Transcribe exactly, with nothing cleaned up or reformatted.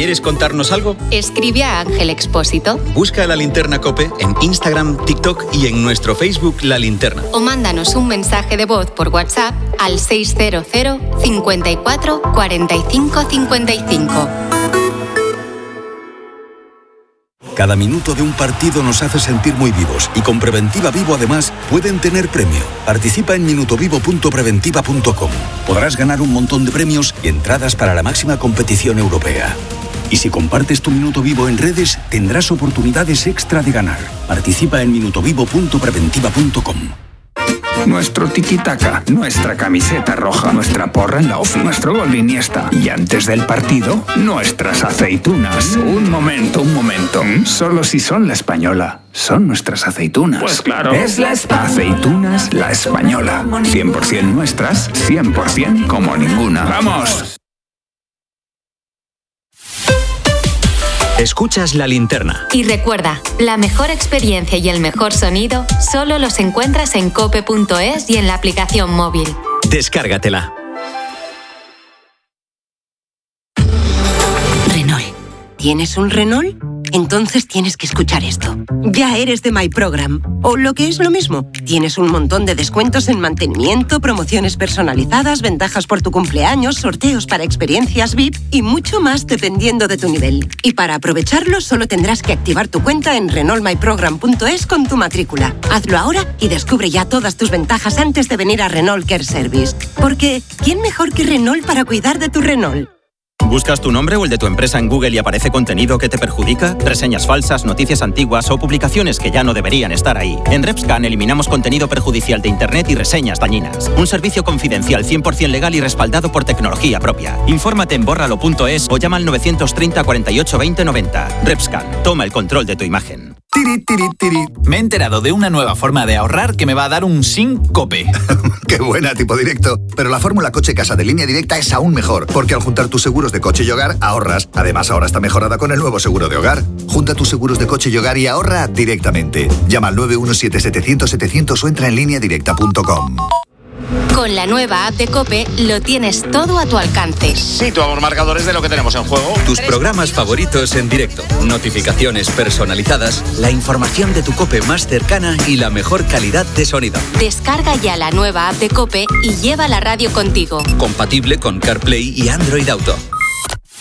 ¿Quieres contarnos algo? Escribe a Ángel Expósito. Busca La Linterna COPE en Instagram, TikTok y en nuestro Facebook La Linterna. O mándanos un mensaje de voz por WhatsApp al seis cero cero, cincuenta y cuatro, cuarenta y cinco, cincuenta y cinco. Cada minuto de un partido nos hace sentir muy vivos y con Preventiva Vivo además pueden tener premio. Participa en minutovivo punto preventiva punto com. Podrás ganar un montón de premios y entradas para la máxima competición europea. Y si compartes tu minuto vivo en redes, tendrás oportunidades extra de ganar. Participa en minutovivo punto preventiva punto com. Nuestro tiki-taka, nuestra camiseta roja, nuestra porra en la ofi, nuestro gol de Iniesta. Y antes del partido, nuestras aceitunas. Un momento, un momento. Solo si son La Española. Son nuestras aceitunas. Pues claro. Es la Espa- Aceitunas La Española. cien por ciento nuestras, cien por ciento como ninguna. ¡Vamos! Escuchas La Linterna. Y recuerda, la mejor experiencia y el mejor sonido solo los encuentras en cope punto es y en la aplicación móvil. Descárgatela. Renault. ¿Tienes un Renault? Entonces tienes que escuchar esto. Ya eres de My Program. O lo que es lo mismo, tienes un montón de descuentos en mantenimiento, promociones personalizadas, ventajas por tu cumpleaños, sorteos para experiencias V I P y mucho más dependiendo de tu nivel. Y para aprovecharlo solo tendrás que activar tu cuenta en renault my program punto es con tu matrícula. Hazlo ahora y descubre ya todas tus ventajas antes de venir a Renault Care Service. Porque, ¿quién mejor que Renault para cuidar de tu Renault? ¿Buscas tu nombre o el de tu empresa en Google y aparece contenido que te perjudica? Reseñas falsas, noticias antiguas o publicaciones que ya no deberían estar ahí. En RepScan eliminamos contenido perjudicial de Internet y reseñas dañinas. Un servicio confidencial cien por ciento legal y respaldado por tecnología propia. Infórmate en bórralo punto es o llama al novecientos treinta, cuarenta y ocho, veinte, noventa. RepScan, toma el control de tu imagen. Tiri, tiri, tiri. Me he enterado de una nueva forma de ahorrar que me va a dar un síncope. ¡Qué buena, tipo directo! Pero la fórmula coche-casa de Línea Directa es aún mejor, porque al juntar tus seguros de coche y hogar, ahorras. Además, ahora está mejorada con el nuevo seguro de hogar. Junta tus seguros de coche y hogar y ahorra directamente. Llama al nueve uno siete, setecientos, setecientos o entra en línea directa punto com. Con la nueva app de COPE lo tienes todo a tu alcance. Situamos marcadores de lo que tenemos en juego. Tus programas favoritos en directo, notificaciones personalizadas, la información de tu COPE más cercana y la mejor calidad de sonido. Descarga ya la nueva app de COPE y lleva la radio contigo. Compatible con CarPlay y Android Auto.